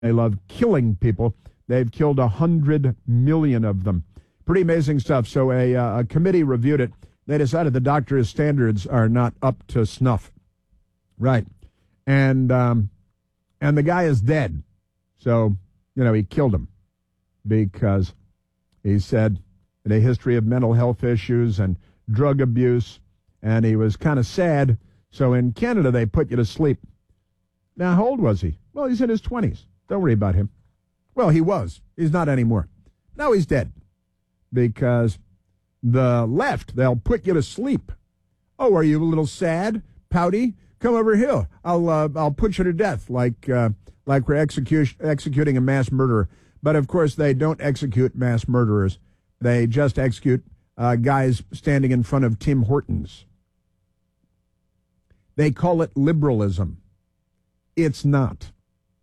They love killing people. They've killed 100 million of them. Pretty amazing stuff. So a committee reviewed it. They decided the doctor's standards are not up to snuff. Right. And the guy is dead. So, he killed him because he said a history of mental health issues and drug abuse, and he was kind of sad. So in Canada, they put you to sleep. Now, how old was he? Well, he's in his 20s. Don't worry about him. Well, he was. He's not anymore. Now he's dead because the left, they'll put you to sleep. Oh, are you a little sad, pouty? Come over here. I'll put you to death like we're executing a mass murderer. But, of course, they don't execute mass murderers. They just execute guys standing in front of Tim Hortons. They call it liberalism. It's not.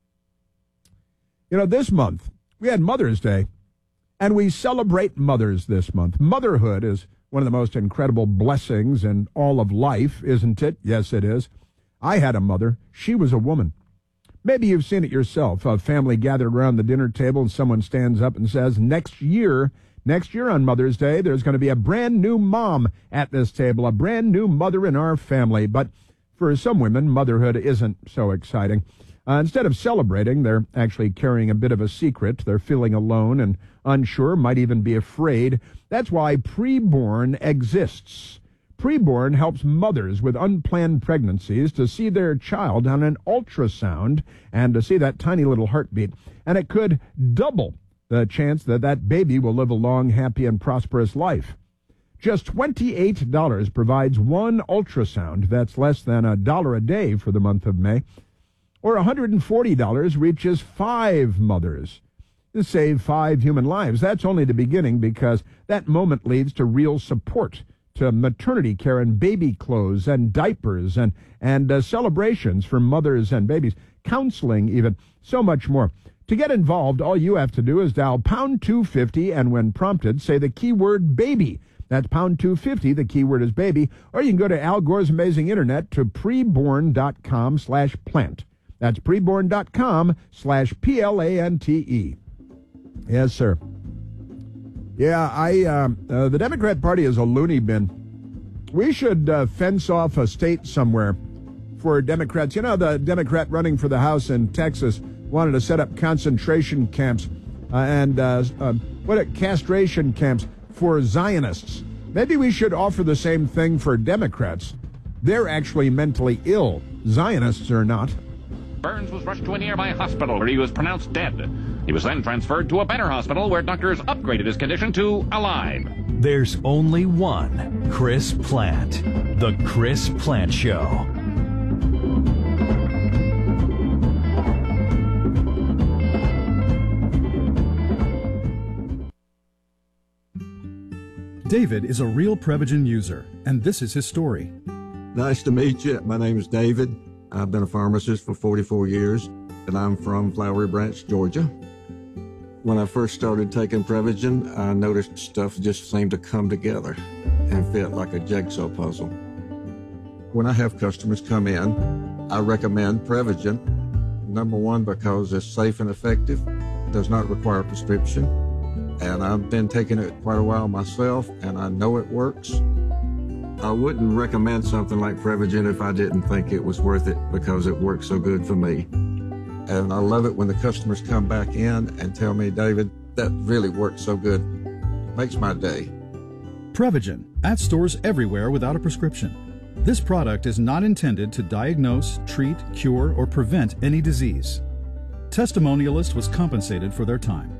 This month, we had Mother's Day, and we celebrate mothers this month. Motherhood is one of the most incredible blessings in all of life, isn't it? Yes, it is. I had a mother. She was a woman. Maybe you've seen it yourself, a family gathered around the dinner table, and someone stands up and says, next year on Mother's Day, there's going to be a brand new mom at this table, a brand new mother in our family. But for some women, motherhood isn't so exciting. Instead of celebrating, they're actually carrying a bit of a secret. They're feeling alone and unsure, might even be afraid. That's why Preborn exists. Preborn helps mothers with unplanned pregnancies to see their child on an ultrasound and to see that tiny little heartbeat. And it could double the chance that that baby will live a long, happy, and prosperous life. Just $28 provides one ultrasound. That's less than $1 a day for the month of May. Or $140 reaches 5 mothers. To save 5 human lives. That's only the beginning, because that moment leads to real support, to maternity care and baby clothes and diapers and celebrations for mothers and babies, counseling even, so much more. To get involved, all you have to do is dial pound 250 and when prompted, say the keyword baby. That's pound 250, the keyword is baby. Or you can go to Al Gore's Amazing Internet to preborn.com/plant. That's preborn.com/PLANTE. Yes, sir. Yeah, the Democrat Party is a loony bin. We should fence off a state somewhere for Democrats. The Democrat running for the House in Texas wanted to set up concentration camps castration camps for Zionists. Maybe we should offer the same thing for Democrats. They're actually mentally ill. Zionists are not. Burns was rushed to a nearby hospital where he was pronounced dead. He was then transferred to a better hospital where doctors upgraded his condition to alive. There's only one Chris Plante. The Chris Plante Show. David is a real Prevagen user, and this is his story. Nice to meet you. My name is David. I've been a pharmacist for 44 years, and I'm from Flowery Branch, Georgia. When I first started taking Prevagen, I noticed stuff just seemed to come together and fit like a jigsaw puzzle. When I have customers come in, I recommend Prevagen. Number one, because it's safe and effective, does not require a prescription, and I've been taking it quite a while myself, and I know it works. I wouldn't recommend something like Prevagen if I didn't think it was worth it, because it works so good for me. And I love it when the customers come back in and tell me, David, that really worked so good. Makes my day. Prevagen, at stores everywhere without a prescription. This product is not intended to diagnose, treat, cure, or prevent any disease. Testimonialist was compensated for their time.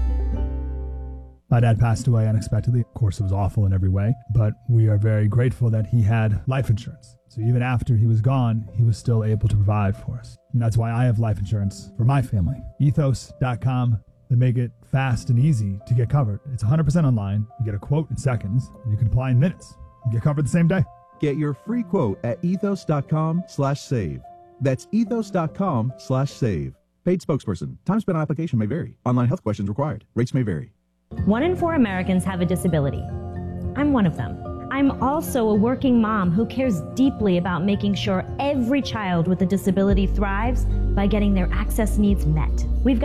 My dad passed away unexpectedly. Of course, it was awful in every way, but we are very grateful that he had life insurance. So even after he was gone, he was still able to provide for us. And that's why I have life insurance for my family. Ethos.com. They make it fast and easy to get covered. It's 100% online. You get a quote in seconds. And you can apply in minutes. You get covered the same day. Get your free quote at ethos.com/save. That's ethos.com/save. Paid spokesperson. Time spent on application may vary. Online health questions required. Rates may vary. 1 in 4 Americans have a disability. I'm one of them. I'm also a working mom who cares deeply about making sure every child with a disability thrives by getting their access needs met. We've